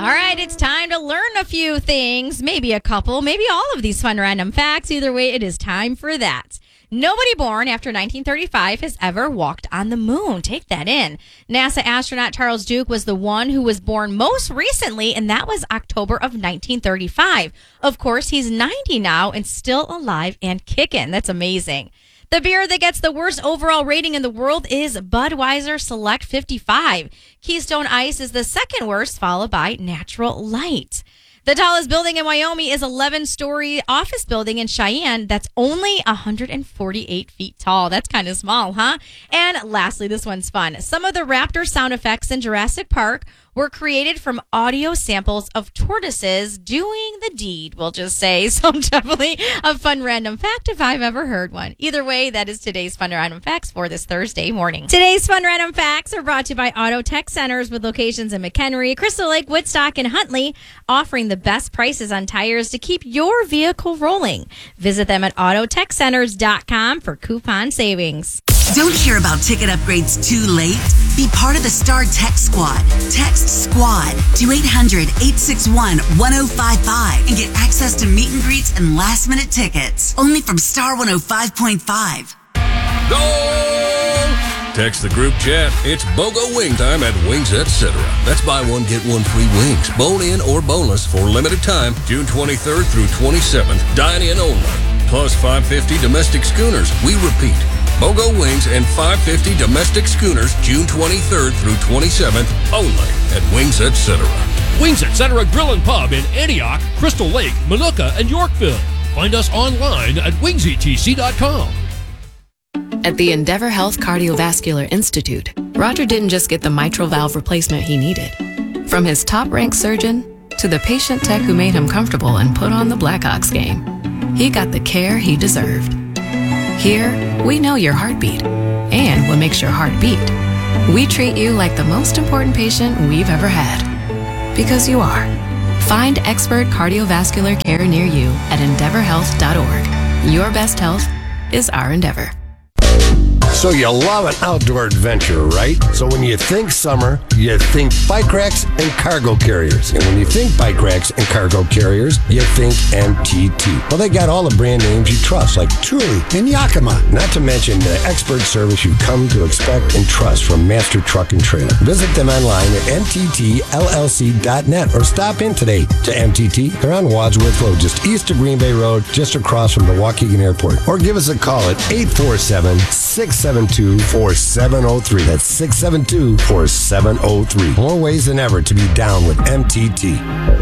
All right, it's time to learn a few things, maybe a couple, maybe all of these fun random facts. Either way, it is time for that. Nobody born after 1935 has ever walked on the moon. Take that in. NASA astronaut Charles Duke was the one who was born most recently, and that was October of 1935. Of course, he's 90 now and still alive and kicking. That's amazing. The beer that gets the worst overall rating in the world is Budweiser Select 55. Keystone Ice is the second worst, followed by Natural Light. The tallest building in Wyoming is 11-story office building in Cheyenne that's only 148 feet tall. That's kind of small, huh? And lastly, this one's fun. Some of the raptor sound effects in Jurassic Park were created from audio samples of tortoises doing the deed, we'll just say. So definitely a fun random fact if I've ever heard one. Either way, that is today's fun random facts for this Thursday morning. Today's fun random facts are brought to you by Auto Tech Centers with locations in McHenry, Crystal Lake, Woodstock, and Huntley, offering the best prices on tires to keep your vehicle rolling. Visit them at autotechcenters.com for coupon savings. Don't hear about ticket upgrades too late? Be part of the Star Tech Squad. Text SQUAD to 800-861-1055 and get access to meet and greets and last-minute tickets. Only from Star 105.5. Go! Text the group chat. It's BOGO wing time at Wings Etc. That's buy one, get one free wings. Bone-in or boneless for limited time, June 23rd through 27th. Dine-in only. Plus $5.50 domestic schooners. We repeat. BOGO Wings and $5.50 domestic schooners June 23rd through 27th only at Wings Etc. Wings Etc. Grill and Pub in Antioch, Crystal Lake, Minooka, and Yorkville. Find us online at wingsetc.com. At the Endeavor Health Cardiovascular Institute, Roger didn't just get the mitral valve replacement he needed. From his top-ranked surgeon to the patient tech who made him comfortable and put on the Blackhawks game, he got the care he deserved. Here, we know your heartbeat and what makes your heart beat. We treat you like the most important patient we've ever had. Because you are. Find expert cardiovascular care near you at EndeavorHealth.org. Your best health is our endeavor. So you love an outdoor adventure, right? So when you think summer, you think bike racks and cargo carriers. And when you think bike racks and cargo carriers, you think MTT. Well, they got all the brand names you trust, like Thule and Yakima. Not to mention the expert service you've come to expect and trust from Master Truck and Trailer. Visit them online at mttllc.net or stop in today to MTT. They're on Wadsworth Road, just east of Green Bay Road, just across from the Waukegan Airport. Or give us a call at 847-672-4703. That's 672-4703. More ways than ever to be down with MTT.